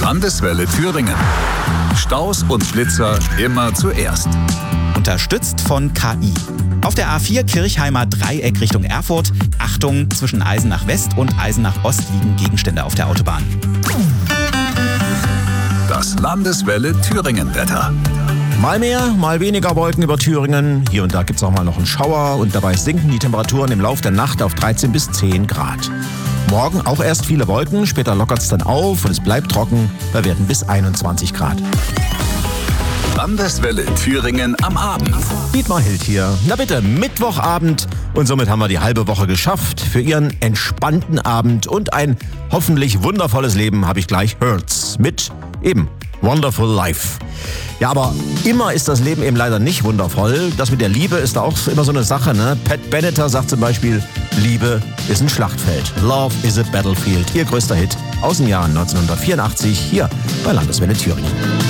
Landeswelle Thüringen. Staus und Schlitzer immer zuerst. Unterstützt von KI. Auf der A4 Kirchheimer Dreieck Richtung Erfurt. Achtung, zwischen Eisenach West und Eisenach Ost liegen Gegenstände auf der Autobahn. Das Landeswelle Thüringen-Wetter. Mal mehr, mal weniger Wolken über Thüringen. Hier und da gibt es auch mal noch einen Schauer und dabei sinken die Temperaturen im Laufe der Nacht auf 13 bis 10 Grad. Morgen auch erst viele Wolken, später lockert es dann auf und es bleibt trocken. Da werden bis 21 Grad. Landeswelle Thüringen am Abend. Dietmar Hild hier. Na bitte, Mittwochabend. Und somit haben wir die halbe Woche geschafft. Für Ihren entspannten Abend und ein hoffentlich wundervolles Leben habe ich gleich Hertz mit eben Wonderful Life. Ja, aber immer ist das Leben eben leider nicht wundervoll. Das mit der Liebe ist auch immer so eine Sache, ne? Pat Benatar sagt zum Beispiel, Liebe ist ein Schlachtfeld. Love is a battlefield. Ihr größter Hit aus dem Jahr 1984 hier bei Landeswelle Thüringen.